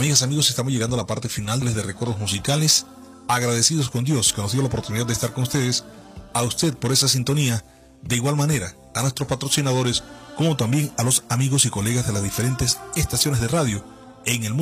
Amigas, amigos, estamos llegando a la parte final de Recuerdos Musicales. Agradecidos con Dios que nos dio la oportunidad de estar con ustedes, a usted por esa sintonía, de igual manera a nuestros patrocinadores, como también a los amigos y colegas de las diferentes estaciones de radio en el mundo.